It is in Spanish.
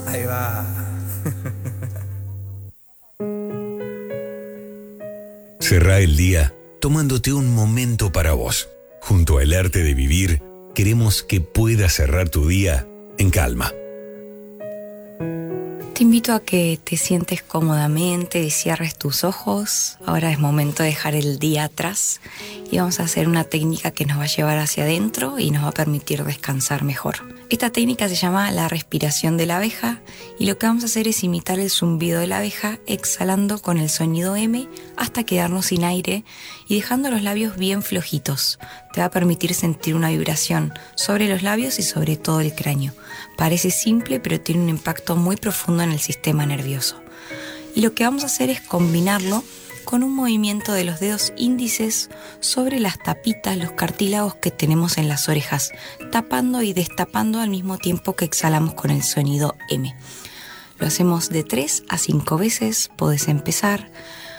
Ahí va. Cerrá el día tomándote un momento para vos. Junto al arte de vivir, queremos que puedas cerrar tu día en calma. Te invito a que te sientes cómodamente y cierres tus ojos. Ahora es momento de dejar el día atrás y vamos a hacer una técnica que nos va a llevar hacia adentro y nos va a permitir descansar mejor. Esta técnica se llama la respiración de la abeja y lo que vamos a hacer es imitar el zumbido de la abeja exhalando con el sonido M hasta quedarnos sin aire y dejando los labios bien flojitos. Te va a permitir sentir una vibración sobre los labios y sobre todo el cráneo. Parece simple, pero tiene un impacto muy profundo en el sistema nervioso. Y lo que vamos a hacer es combinarlo con un movimiento de los dedos índices sobre las tapitas, los cartílagos que tenemos en las orejas, tapando y destapando al mismo tiempo que exhalamos con el sonido M. Lo hacemos de 3 a 5 veces, podés empezar.